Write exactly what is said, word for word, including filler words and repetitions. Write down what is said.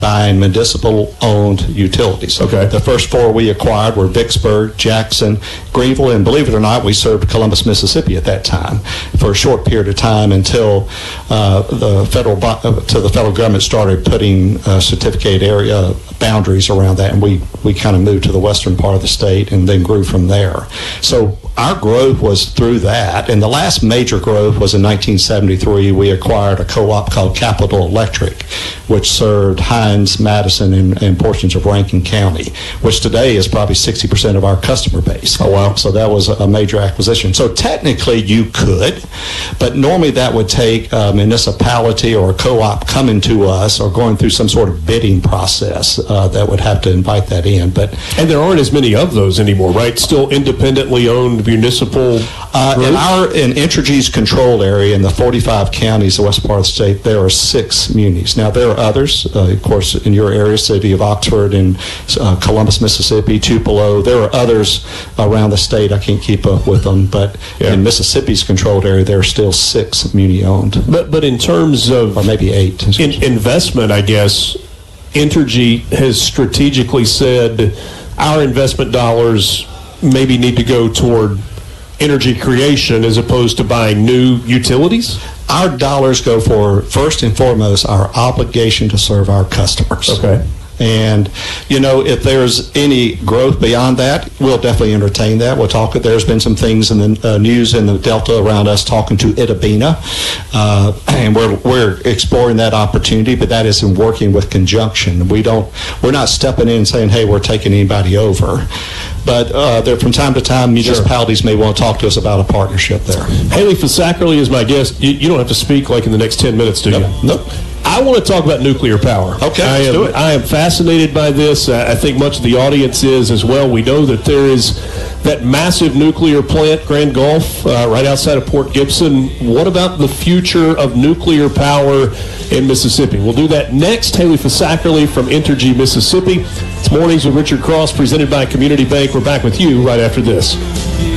buying municipal-owned utilities. Okay. The first four we acquired were Vicksburg, Jackson, Greenville, and believe it or not, we served Columbus, Mississippi at that time for a short period of time until uh, the federal uh, to the federal government started putting uh, certificate area boundaries around that, and we we kind of moved to the western part of the state and then grew from there. So our growth was through that, and the last major growth was in nineteen seventy-three. We acquired a co-op called Capital Electric, which served Hines, Madison, and, and portions of Rankin County, which today is probably sixty percent of our customer base. Oh, wow. So that was a major acquisition. So technically you could, but normally that would take a municipality or a co-op coming to us or going through some sort of bidding process uh, that would have to invite that in. But And there aren't as many of those anymore, right? Still independently owned municipal uh, in our in Entergy's control area in the forty-five counties, the west part of the state, there are six munis. Now there are others, uh, of course, in your area, city of Oxford and uh, Columbus, Mississippi, Tupelo. There are others around the state. I can't keep up with them, but yeah. in Mississippi's controlled area, there are still six muni-owned. But but in terms of or maybe eight in, investment, I guess Entergy has strategically said our investment dollars maybe need to go toward energy creation as opposed to buying new utilities? Our dollars go for, first and foremost, our obligation to serve our customers. Okay. And, you know, if there's any growth beyond that, we'll definitely entertain that. We'll talk. There's been some things in the uh, news in the Delta around us talking to Itabena, uh, and we're we're exploring that opportunity. But that is in working with conjunction. We don't. We're not stepping in and saying, "Hey, we're taking anybody over." But uh, there, from time to time, municipalities sure. may want to talk to us about a partnership there. Haley Fisackerly is my guest. You, you don't have to speak like in the next ten minutes, do you? Nope. nope. I want to talk about nuclear power. Okay, I let's am, do it. I am fascinated by this. I think much of the audience is as well. We know that there is that massive nuclear plant, Grand Gulf, uh, right outside of Port Gibson. What about the future of nuclear power in Mississippi? We'll do that next. Haley Fisackerly from Entergy, Mississippi. It's Mornings with Richard Cross, presented by Community Bank. We're back with you right after this.